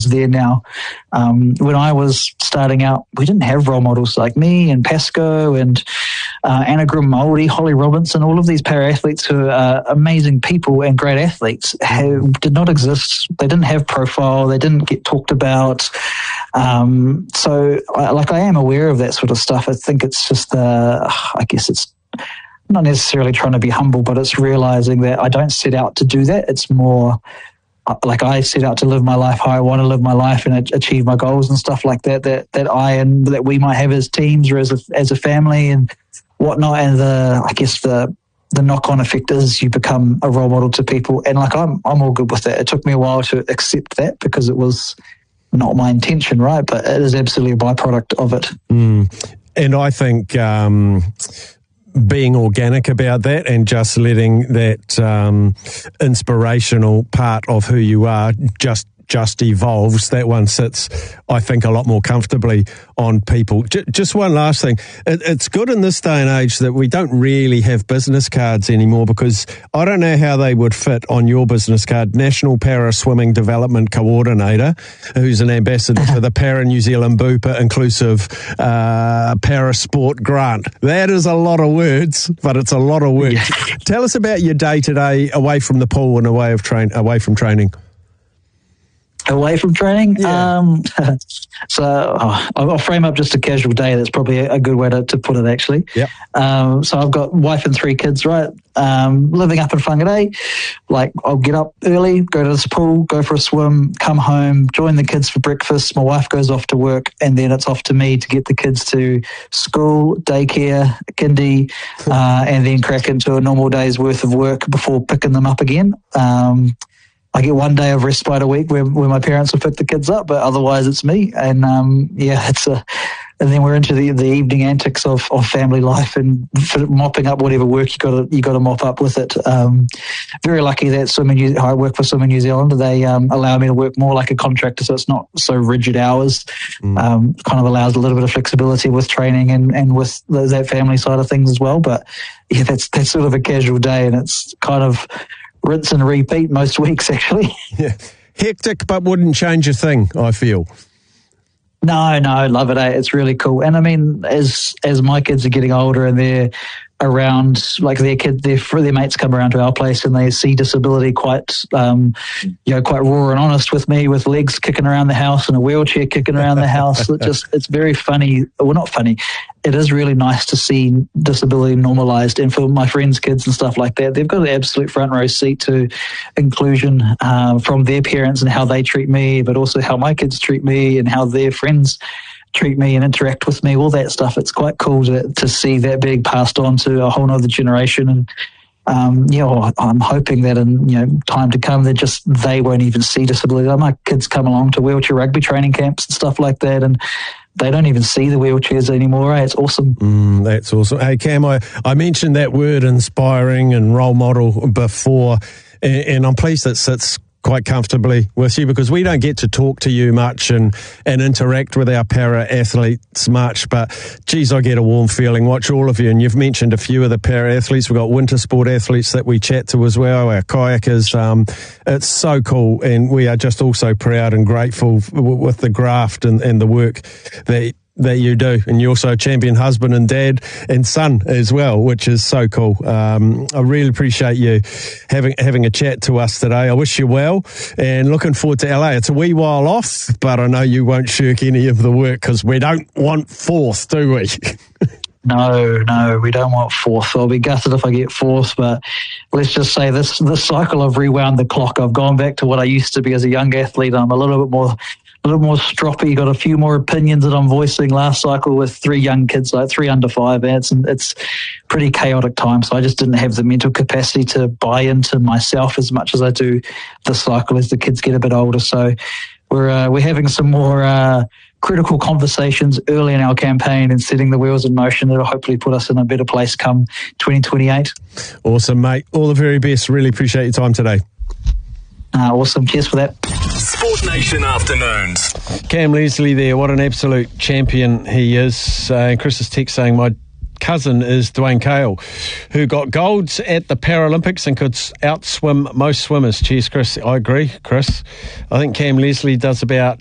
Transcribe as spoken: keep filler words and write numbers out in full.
there now. Um, when I was starting out, we didn't have role models like me and Pasco and uh, Anna Grimaldi, Holly Robinson. All of these para-athletes who are amazing people and great athletes have, did not exist. They didn't have profile. They didn't get talked about. Um, so, I, like, I am aware of that sort of stuff. I think it's just, uh, I guess it's not necessarily trying to be humble, but it's realizing that I don't set out to do that. It's more like I set out to live my life how I want to live my life and achieve my goals and stuff like that, that, that I and that we might have as teams or as a, as a family and whatnot. And the, I guess the, the knock-on effect is you become a role model to people. And like, I'm, I'm all good with that. It took me a while to accept that because it was not my intention, right? But it is absolutely a byproduct of it. Mm. And I think, um, being organic about that and just letting that um, inspirational part of who you are just just evolves, that one sits, I think, a lot more comfortably on people. J- just one last thing. It, it's good in this day and age that we don't really have business cards anymore, because I don't know how they would fit on your business card. National Para Swimming Development Coordinator, who's an ambassador for the Para New Zealand Bupa Inclusive uh, Para Sport Grant. That is a lot of words, but it's a lot of work. Yeah. Tell us about your day-to-day away from the pool and away, of train, away from training. Away from training? Yeah. Um, so oh, I'll frame up just a casual day. That's probably a good way to, to put it, actually. Yep. Um, so I've got wife and three kids, right? Um, living up in Whangarei. Like, I'll get up early, go to this pool, go for a swim, come home, join the kids for breakfast. My wife goes off to work, and then it's off to me to get the kids to school, daycare, kindy, uh, and then crack into a normal day's worth of work before picking them up again. Um, I get one day of respite a week where, where my parents will pick the kids up, but otherwise it's me. And um, yeah, it's a, and then we're into the, the evening antics of, of family life and mopping up whatever work you got to you got to mop up with it. Um, very lucky that Swimming New, I work for Swimming New Zealand. They um, allow me to work more like a contractor, so it's not so rigid hours. Mm. Um, kind of allows a little bit of flexibility with training and, and with that family side of things as well. But yeah, that's that's sort of a casual day, and it's kind of rinse and repeat most weeks, actually. Yeah. Hectic, but wouldn't change a thing, I feel. No, no, I love it. Eh? It's really cool. And I mean, as as my kids are getting older and they're around, like their kid, their their mates come around to our place and they see disability quite, um, you know, quite raw and honest with me, with legs kicking around the house and a wheelchair kicking around the house. It just, it's very funny. Well, not funny. It is really nice to see disability normalised. And for my friends' kids and stuff like that, they've got an absolute front row seat to inclusion uh, from their parents and how they treat me, but also how my kids treat me and how their friends treat me and interact with me, all that stuff. It's quite cool to, to see that being passed on to a whole nother generation. And, um, you know, I'm hoping that in, you know, time to come, that just, they won't even see disability. My kids come along to wheelchair rugby training camps and stuff like that, and they don't even see the wheelchairs anymore. Eh? It's awesome. Mm, that's awesome. Hey, Cam, I, I mentioned that word inspiring and role model before, and, and I'm pleased that sits quite comfortably with you, because we don't get to talk to you much and, and interact with our para-athletes much, but geez, I get a warm feeling. Watch all of you, and you've mentioned a few of the para-athletes. We've got winter sport athletes that we chat to as well, our kayakers. Um, it's so cool, and we are just also proud and grateful with the graft and, and the work that that you do, and you're also a champion husband and dad and son as well, which is so cool. Um, I really appreciate you having having a chat to us today. I wish you well, and looking forward to L A. It's a wee while off, but I know you won't shirk any of the work, because we don't want fourth, do we? No, no, we don't want fourth. I'll be gutted if I get fourth, but let's just say this this cycle, I've rewound the clock. I've gone back to what I used to be as a young athlete. I'm a little bit more a little more stroppy, got a few more opinions that I'm voicing last cycle with three young kids, like three under five, and it's, it's pretty chaotic time. So I just didn't have the mental capacity to buy into myself as much as I do this cycle as the kids get a bit older. So we're uh, we're having some more uh, critical conversations early in our campaign and setting the wheels in motion that'll hopefully put us in a better place come twenty twenty-eight. Awesome, mate. All the very best. Really appreciate your time today. Uh, awesome. Cheers for that. Sport Nation Afternoons. Cam Leslie there. What an absolute champion he is. Uh, Chris is text saying, my cousin is Dwayne Cale, who got golds at the Paralympics and could outswim most swimmers. Cheers, Chris. I agree, Chris. I think Cam Leslie does about